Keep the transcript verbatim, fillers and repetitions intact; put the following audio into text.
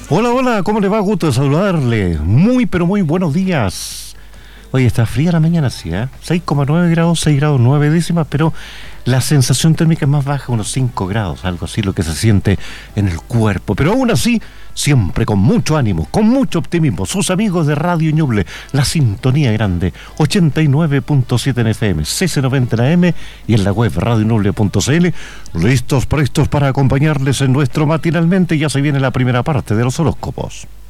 Hola, hola, ¿cómo le va? Gusto de saludarle. Muy, pero muy buenos días. Oye, está fría la mañana, sí, ¿eh? seis coma nueve grados, seis grados nueve décimas, pero la sensación térmica es más baja, unos cinco grados, algo así, lo que se siente en el cuerpo. Pero aún así, siempre con mucho ánimo, con mucho optimismo. Sus amigos de Radio Ñuble, la sintonía grande, ochenta y nueve punto siete en F M, C C noventa en A M y en la web radio ñuble punto c l. Listos, prestos para acompañarles en nuestro matinalmente. Ya se viene la primera parte de los horóscopos.